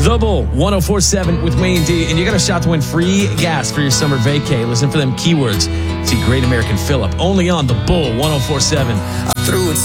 The Bull 104.7 with Wayne D. And you got a shot to win free gas for your summer vacay. Listen for them keywords. See Great American Fill-Up only on The Bull 104.7.